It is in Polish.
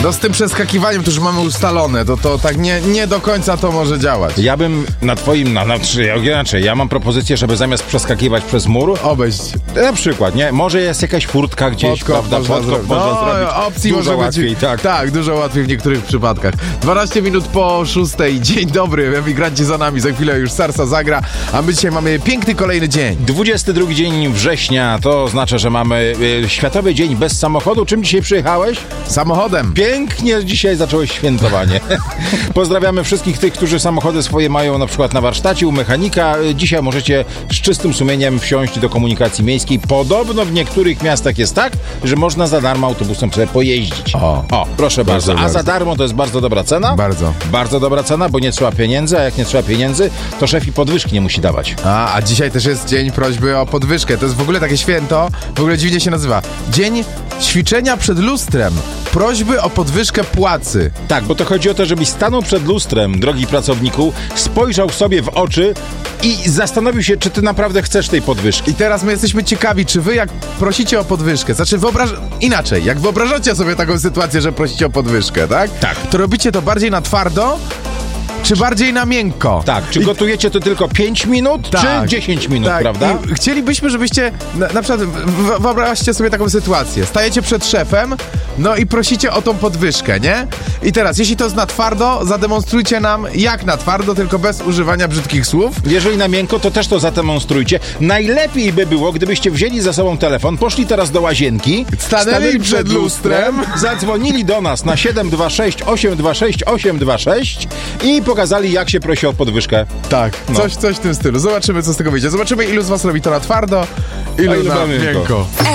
No z tym przeskakiwaniem to już mamy ustalone, to tak nie do końca to może działać. Ja bym na twoim, inaczej, ja mam propozycję, żeby zamiast przeskakiwać przez mur, Obejść. na przykład, nie? Może jest jakaś furtka gdzieś, prawda? Podkop można zrobić. Opcji dużo może łatwiej, być, tak. dużo łatwiej w niektórych przypadkach. 12 minut po 6. Dzień dobry, emigranci za nami. Za chwilę już Sarsa zagra, a my dzisiaj mamy piękny kolejny dzień. 22 dzień września, to oznacza, że mamy Światowy Dzień bez samochodu. Czym dzisiaj przyjechałeś? Samochodem. Pięknie dzisiaj zacząłeś świętowanie. Pozdrawiamy wszystkich tych, którzy samochody swoje mają na przykład na warsztacie, u mechanika. Dzisiaj możecie z czystym sumieniem wsiąść do komunikacji miejskiej. Podobno w niektórych miastach jest tak, że można za darmo autobusem sobie pojeździć. O, proszę bardzo. A za darmo to jest bardzo dobra cena? Bardzo. Bardzo dobra cena, bo nie trzeba pieniędzy, a jak nie trzeba pieniędzy, to szef i podwyżki nie musi dawać. A dzisiaj też jest dzień prośby o podwyżkę. To jest w ogóle takie święto, w ogóle dziwnie się nazywa. Dzień ćwiczenia przed lustrem. Prośby o podwyżkę płacy. Tak, bo to chodzi o to, żebyś stanął przed lustrem, drogi pracowniku, spojrzał sobie w oczy i zastanowił się, czy ty naprawdę chcesz tej podwyżki. I teraz my jesteśmy ciekawi, czy wy jak prosicie o podwyżkę, znaczy inaczej, jak wyobrażacie sobie taką sytuację, że prosicie o podwyżkę, tak? Tak. To robicie to bardziej na twardo, czy bardziej na miękko? Tak, czy gotujecie to tylko 5 minut, czy 10 minut, tak. prawda? I chcielibyśmy, żebyście, na przykład wyobraźcie sobie taką sytuację, stajecie przed szefem, no i prosicie o tą podwyżkę, nie? I teraz, jeśli to jest na twardo, zademonstrujcie nam jak na twardo, tylko bez używania brzydkich słów. Jeżeli na miękko, to też to zademonstrujcie. Najlepiej by było, gdybyście wzięli ze sobą telefon, poszli teraz do łazienki, Stanęli przed lustrem, zadzwonili do nas na 726 826 826 i pokazali, jak się prosi o podwyżkę. Tak, coś w tym stylu. Zobaczymy, co z tego wyjdzie. Zobaczymy, ilu z was robi to na twardo, ilu na miękko.